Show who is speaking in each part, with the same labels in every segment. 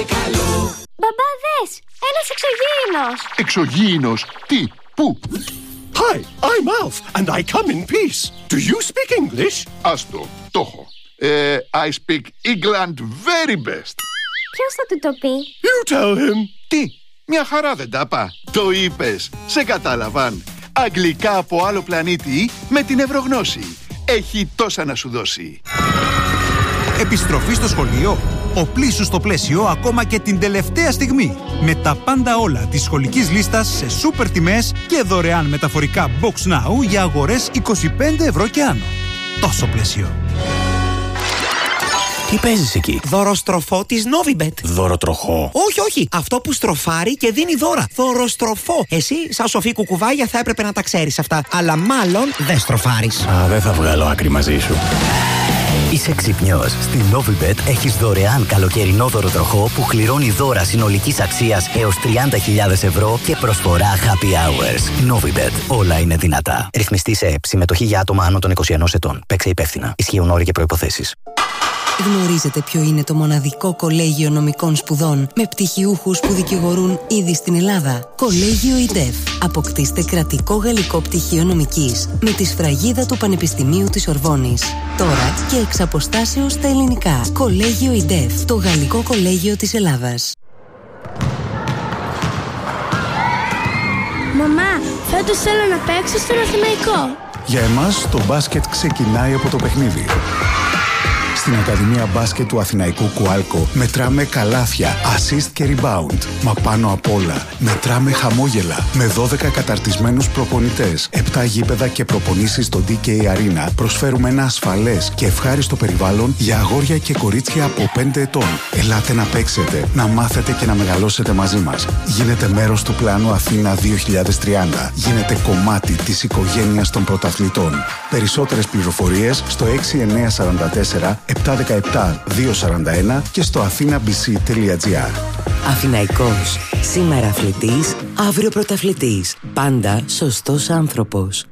Speaker 1: καλό.
Speaker 2: Μπαμπάδες, ένας εξωγήινος.
Speaker 3: Εξωγήινος? Τι, πού?
Speaker 4: Hi, I'm Alf and I come in peace. Do you speak English?
Speaker 3: Άστο, το έχω. I speak England very best.
Speaker 2: Ποιος θα του το πει?
Speaker 4: You tell him.
Speaker 3: Τι, μια χαρά δεν τα πά. Το είπες, σε κατάλαβαν. Αγγλικά από άλλο πλανήτη με την Ευρωγνώση. Έχει τόσα να σου δώσει.
Speaker 5: Επιστροφή στο σχολείο. Οπλίσου στο πλαίσιο ακόμα και την τελευταία στιγμή. Με τα πάντα όλα της σχολικής λίστας σε σούπερ τιμές και δωρεάν μεταφορικά Box Now για αγορές 25 ευρώ και άνω. Τόσο πλαίσιο.
Speaker 6: Τι παίζεις εκεί?
Speaker 7: Δωροστροφό της Novibet.
Speaker 6: Δωροτροχό?
Speaker 7: Όχι. Αυτό που στροφάρει και δίνει δώρα. Δωροστροφό. Εσύ, σαν σοφή κουκουβάγια, θα έπρεπε να τα ξέρεις αυτά. Αλλά μάλλον δεν στροφάρεις.
Speaker 6: Δεν θα βγάλω άκρη μαζί σου. Είσαι ξυπνιός. Στην Novibet έχεις δωρεάν καλοκαιρινό δωροτροχό που κληρώνει δώρα συνολικής αξίας έως 30.000 ευρώ και προσφορά happy hours. Novibet. Όλα είναι δυνατά. Ρυθμιστή σε ΕΠ. Συμμετοχή για άτομα άνω των 21 ετών. Παίξε υπεύθυνα. Ισχύουν όροι και προϋποθέσεις.
Speaker 8: Γνωρίζετε ποιο είναι το μοναδικό κολέγιο νομικών σπουδών με πτυχιούχους που δικηγορούν ήδη στην Ελλάδα? Κολέγιο ΙΔΕΦ. Αποκτήστε κρατικό γαλλικό πτυχίο νομικής με τη σφραγίδα του Πανεπιστημίου της Ορβόνης. Τώρα και εξ αποστάσεως στα ελληνικά. Κολέγιο ΙΔΕΦ. Το γαλλικό κολέγιο της Ελλάδας.
Speaker 2: Μαμά, φέτος θέλω να παίξω στον Αθηναϊκό.
Speaker 9: Για εμάς το μπάσκετ ξεκινάει από το παιχνίδι. Στην Ακαδημία Μπάσκετ του Αθηναϊκού Κουάλκο μετράμε καλάθια, assist και rebound. Μα πάνω απ' όλα μετράμε χαμόγελα. Με 12 καταρτισμένους προπονητές, 7 γήπεδα και προπονήσεις στο DK Arena προσφέρουμε ένα ασφαλές και ευχάριστο περιβάλλον για αγόρια και κορίτσια από 5 ετών. Ελάτε να παίξετε, να μάθετε και να μεγαλώσετε μαζί μας. Γίνετε μέρος του πλάνου Αθήνα 2030. Γίνετε κομμάτι της οικογένειας των πρωταθλητών. Περισσότερες πληροφορίες στο 6944 717-241 και στο athenabc.gr.
Speaker 8: Αθηναϊκός. Σήμερα αθλητής, αύριο πρωταθλητής. Πάντα σωστός άνθρωπος.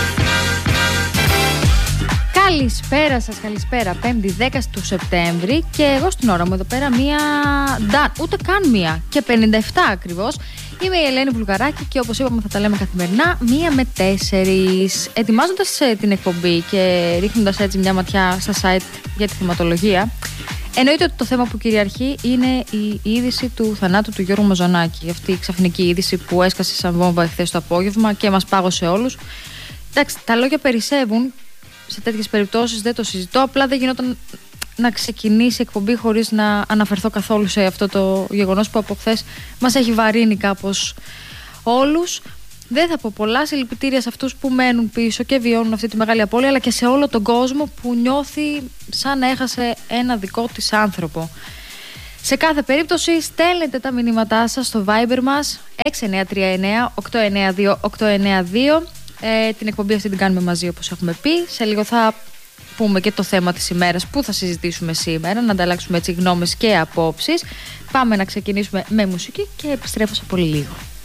Speaker 10: Καλησπέρα σας, καλησπέρα. 5η 10 του Σεπτέμβρη και εγώ στην ώρα μου εδώ πέρα ούτε καν μία και 57 ακριβώς. Είμαι η Ελένη Βουλγαράκη και όπως είπαμε θα τα λέμε καθημερινά 1 με 4. Ετοιμάζοντας την εκπομπή και ρίχνοντας έτσι μια ματιά στα site για τη θεματολογία, εννοείται ότι το θέμα που κυριαρχεί είναι η είδηση του θανάτου του Γιώργου Μαζονάκη. Αυτή η ξαφνική είδηση που έσκασε σαν βόμβα εχθές το απόγευμα και μας πάγωσε όλους. Εντάξει, τα λόγια περισσεύουν. Σε τέτοιες περιπτώσεις δεν το συζητώ. Απλά δεν γινόταν να ξεκινήσει η εκπομπή χωρίς να αναφερθώ καθόλου σε αυτό το γεγονός που από χθες μας έχει βαρύνει κάπως όλους. Δεν θα πω πολλά. Συλληπιτήρια σε αυτούς που μένουν πίσω και βιώνουν αυτή τη μεγάλη απώλεια, αλλά και σε όλο τον κόσμο που νιώθει σαν να έχασε ένα δικό της άνθρωπο. Σε κάθε περίπτωση στέλνετε τα μηνύματά σας στο Viber μας 6939 892 892. Την εκπομπή αυτή την κάνουμε μαζί όπως έχουμε πει. Σε λίγο θα πούμε και το θέμα της ημέρας που θα συζητήσουμε σήμερα, να ανταλλάξουμε έτσι γνώμες και απόψεις. Πάμε να ξεκινήσουμε με μουσική και επιστρέφω σε πολύ λίγο.